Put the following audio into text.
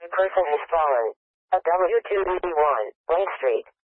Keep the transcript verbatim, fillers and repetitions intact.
Person has fallen. A W two D one, Lake Street.